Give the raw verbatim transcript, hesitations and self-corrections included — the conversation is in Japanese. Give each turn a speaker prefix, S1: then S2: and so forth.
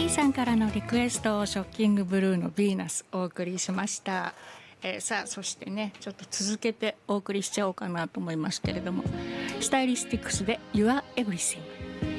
S1: さんからのリクエストをショッキングブルーのヴィーナスお送りしました。えー、さあそしてねちょっと続けてお送りしちゃおうかなと思いますけれども、スタイリスティックスで Your Everything。